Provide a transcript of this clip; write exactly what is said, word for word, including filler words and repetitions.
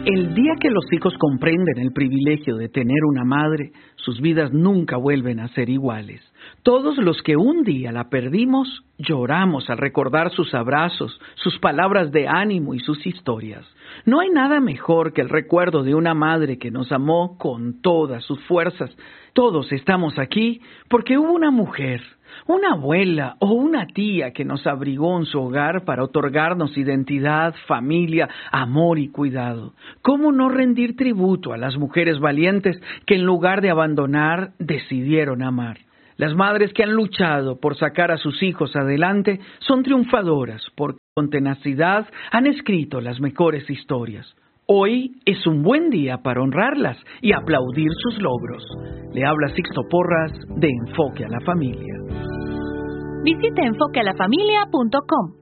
El día que los hijos comprenden el privilegio de tener una madre, sus vidas nunca vuelven a ser iguales. Todos los que un día la perdimos, lloramos al recordar sus abrazos, sus palabras de ánimo y sus historias. No hay nada mejor que el recuerdo de una madre que nos amó con todas sus fuerzas. Todos estamos aquí porque hubo una mujer, una abuela o una tía que nos abrigó en su hogar para otorgarnos identidad, familia, amor y cuidado. ¿Cómo no rendir tributo a las mujeres valientes que en lugar de abandonar, decidieron amar? Las madres que han luchado por sacar a sus hijos adelante son triunfadoras porque con tenacidad han escrito las mejores historias. Hoy es un buen día para honrarlas y aplaudir sus logros. Le habla Sixto Porras de Enfoque a la Familia. Visite enfoque a la familia punto com.